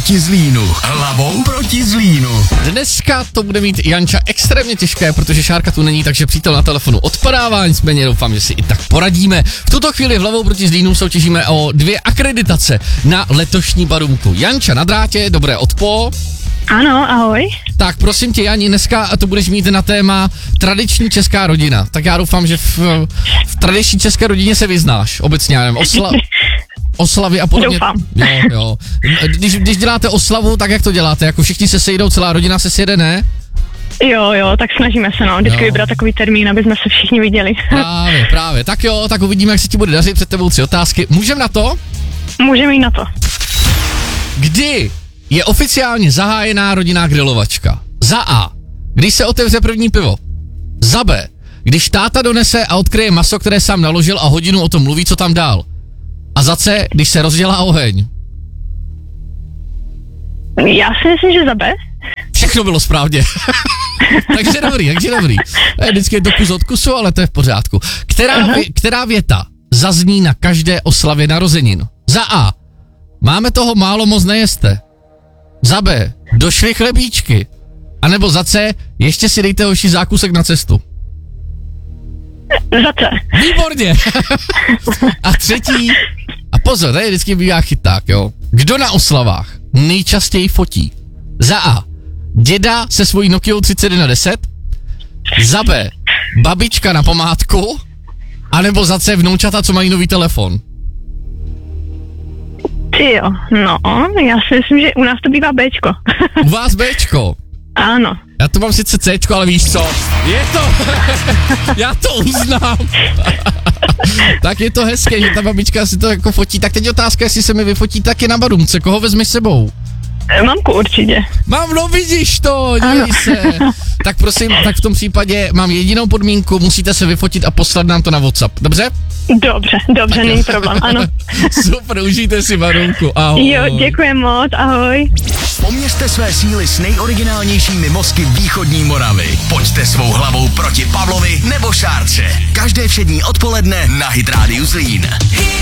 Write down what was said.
proti Zlínu. Hlavou proti Zlínu. Dneska to bude mít Janča extrémně těžké, protože Šárka tu není, takže přítel na telefonu odpadává, nicméně doufám, že si i tak poradíme. V tuto chvíli v Hlavou proti Zlínu soutěžíme o 2 akreditace na letošní Barumku. Janča na drátě, dobré odpo. Ano, ahoj. Tak prosím tě, Jani, dneska to budeš mít na téma tradiční česká rodina. Tak já doufám, že v tradiční české rodině se vyznáš. Obecně, já nevím, oslavy a podobně. Doufám. Jo. Když děláte oslavu, tak jak to děláte? Jako všichni se sejdou, celá rodina se sjede, ne? Jo, tak snažíme se, vždycky vybrat takový termín, aby jsme se všichni viděli. Právě. Tak jo, tak uvidíme, jak se ti bude dařit, před tebou 3 otázky. Můžeme na to? Můžeme jít na to. Kdy je oficiálně zahájená rodinná grilovačka? Za A. Když se otevře první pivo. Za B. Když táta donese a odkryje maso, které sám naložil a hodinu o tom mluví, co tam dál. A za C. Když se rozdělá oheň. Já si myslím, že za B. Všechno bylo správně. takže dobrý. Vždycky je to kus od kusu, ale to je v pořádku. Která věta zazní na každé oslavě narozenin? Za A. Máme toho málo, moc nejeste. Za B. Došly chlebíčky. A nebo za C. Ještě si dejte hoši zákusek na cestu. Za C. Výborně. A třetí. A pozor, tady vždycky bývá chyták, jo. Kdo na oslavách nejčastěji fotí? Za A. Děda se svojí Nokiou 3110. Za B. Babička na památku. A nebo za C. Vnoučata, co mají nový telefon. Tyjo, já si myslím, že u nás to bývá Bčko. U vás Bčko? Ano. Já to mám sice Cčko, ale víš co? Je to... Já to uznám. Tak je to hezké, že ta babička si to jako fotí. Tak teď otázka, jestli se mi vyfotí taky na Barumce. Koho vezmeš sebou? Mamku určitě. Mám, vidíš to, dívej se. Tak prosím, tak v tom případě mám jedinou podmínku, musíte se vyfotit a poslat nám to na WhatsApp, dobře? Dobře, není problém, ano. Super, užijte si Barumku, ahoj. Jo, děkuji moc, ahoj. Poměřte své síly s nejoriginálnějšími mozky východní Moravy. Pojďte svou hlavou proti Pavlovi nebo Šárce. Každé všední odpoledne na Hit Radio Zlín.